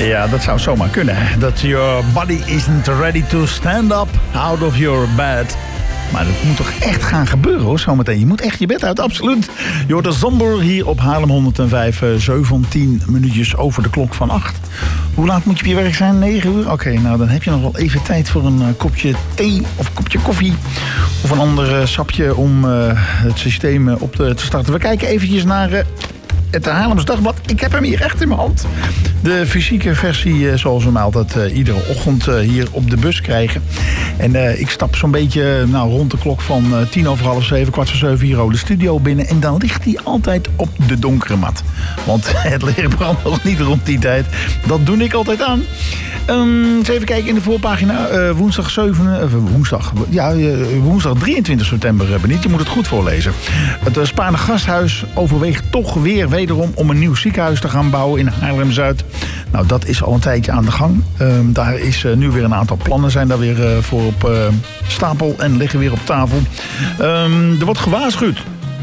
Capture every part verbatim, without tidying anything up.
Ja, dat zou zomaar kunnen. Dat your body isn't ready to stand up out of your bed. Maar dat moet toch echt gaan gebeuren, hoor, zometeen. Je moet echt je bed uit, absoluut. Je hoort de Zomber hier op Haarlem honderdvijf, zeventien minuutjes over de klok van acht. Hoe laat moet je op je werk zijn? negen uur? Oké, okay, nou dan heb je nog wel even tijd voor een uh, kopje thee of een kopje koffie. Of een ander uh, sapje om uh, het systeem uh, op te, te starten. We kijken eventjes naar... Uh, Het Haarlems Dagblad. Ik heb hem hier echt in mijn hand. De fysieke versie, zoals we hem altijd uh, iedere ochtend uh, hier op de bus krijgen. En uh, ik stap zo'n beetje nou, rond de klok van uh, tien over half zeven, kwart voor zeven hier de studio binnen. En dan ligt hij altijd op de donkere mat. Want het licht brandt nog niet rond die tijd. Dat doe ik altijd aan. Um, eens even kijken in de voorpagina. Uh, woensdag zeven... Uh, woensdag... Ja, uh, woensdag drieëntwintig september, uh, Beniet. Je moet het goed voorlezen. Het uh, Spaarne Gasthuis overweegt toch weer wederom om een nieuw ziekenhuis te gaan bouwen in Haarlem-Zuid. Nou, dat is al een tijdje aan de gang. Um, daar is uh, nu weer een aantal plannen zijn daar weer uh, voor op uh, stapel en liggen weer op tafel. Um, er wordt gewaarschuwd.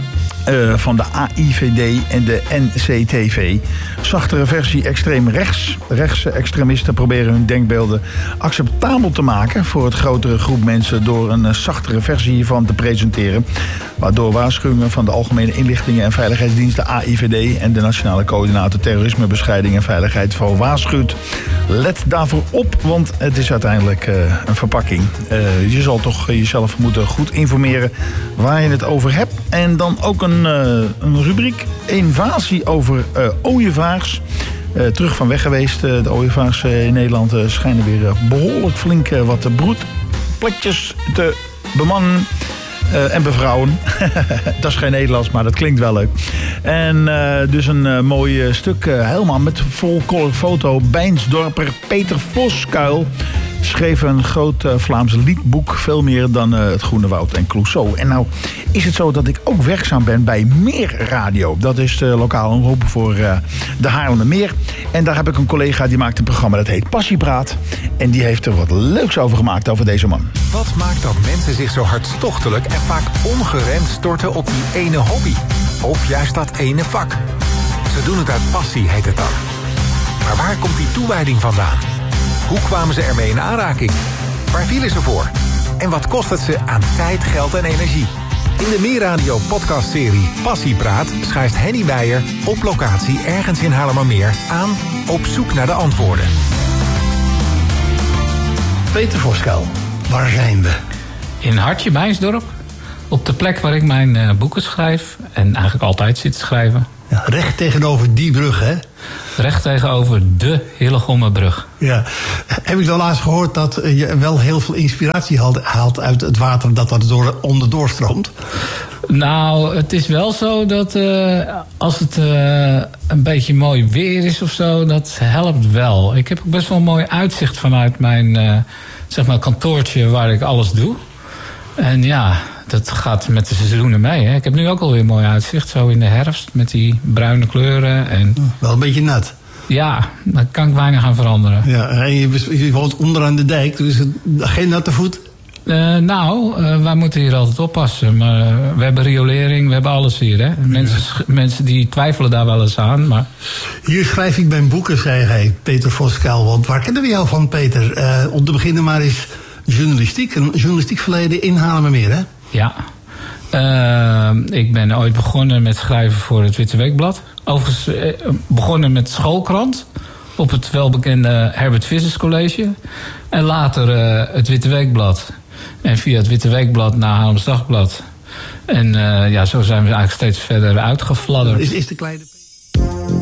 Uh, van de A I V D en de N C T V. Zachtere versie extreem rechts. Rechtse extremisten proberen hun denkbeelden acceptabel te maken voor het grotere groep mensen door een uh, zachtere versie hiervan te presenteren. Waardoor waarschuwingen van de Algemene Inlichtingen en Veiligheidsdienst, de A I V D en de Nationale Coördinator Terrorismebestrijding en Veiligheid voor waarschuwt. Let daarvoor op, want het is uiteindelijk uh, een verpakking. Uh, je zal toch uh, jezelf moeten goed informeren waar je het over hebt. En dan ook een, uh, een rubriek, invasie over uh, ooievaars. Uh, terug van weg geweest. Uh, de ooievaars uh, in Nederland uh, schijnen weer uh, behoorlijk flink uh, wat broedplekjes te bemannen. Uh, en bevrouwen. Dat is geen Nederlands, maar dat klinkt wel leuk. En uh, dus een uh, mooi uh, stuk, uh, helemaal met vol color foto. Beinsdorper Peter Voskuil schreef een groot uh, Vlaams liedboek. Veel meer dan uh, het Groene Woud en Clouseau. En nou is het zo dat ik ook werkzaam ben bij Meer Radio. Dat is de lokale omroep voor uh, de Haarlemmermeer. En daar heb ik een collega die maakt een programma dat heet Passiepraat. En die heeft er wat leuks over gemaakt over deze man. Wat maakt dat mensen zich zo hartstochtelijk en vaak ongeremd storten op die ene hobby? Of juist dat ene vak? Ze doen het uit passie, heet het dan. Maar waar komt die toewijding vandaan? Hoe kwamen ze ermee in aanraking? Waar vielen ze voor? En wat kost het ze aan tijd, geld en energie? In de Meerradio podcastserie Passiepraat schrijft Henny Meijer op locatie ergens in Haarlemmermeer aan op zoek naar de antwoorden. Peter Voskuil, waar zijn we? In Hartje, Beinsdorp. Op de plek waar ik mijn uh, boeken schrijf. En eigenlijk altijd zit te schrijven. Ja, recht tegenover die brug, hè? Recht tegenover de Hillegommerbrug. Ja. Heb ik dan laatst gehoord dat je wel heel veel inspiratie haalt uit het water dat er door, onderdoor stroomt? Nou, het is wel zo dat uh, als het uh, een beetje mooi weer is of zo, dat helpt wel. Ik heb ook best wel een mooi uitzicht vanuit mijn uh, zeg maar kantoortje waar ik alles doe. En ja, dat gaat met de seizoenen mee. Hè. Ik heb nu ook alweer een mooi uitzicht, zo in de herfst, met die bruine kleuren. En wel een beetje nat. Ja, daar kan ik weinig aan veranderen. Ja, en je, je woont onderaan de dijk, dus geen natte voet? Uh, nou, uh, wij moeten hier altijd oppassen. Maar uh, we hebben riolering, we hebben alles hier. Hè? Mensen, ja. mensen die twijfelen daar wel eens aan. Maar... Hier schrijf ik mijn boeken, zei hij, Peter Voskuil. Want waar kennen we jou van, Peter? Uh, om te beginnen maar eens journalistiek. Een journalistiek verleden in Haarlemmermeer, hè? Ja. Uh, ik ben ooit begonnen met schrijven voor het Witte Weekblad. Overigens uh, begonnen met schoolkrant. Op het welbekende Herbert Vissers College. En later uh, het Witte Weekblad. En via het Witte Weekblad naar Haarlems Dagblad. En uh, ja, zo zijn we eigenlijk steeds verder uitgefladderd. Is, is de kleine...